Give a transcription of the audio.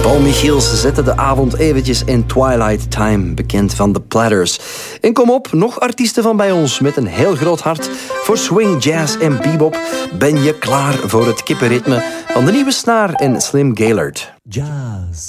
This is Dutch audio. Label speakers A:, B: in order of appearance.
A: Paul Michiels zette de avond eventjes in Twilight Time, bekend van The Platters. En kom op, nog artiesten van bij ons met een heel groot hart voor swing, jazz en bebop. Ben je klaar voor het kippenritme van de nieuwe snaar en Slim Gaillard?
B: Jazz.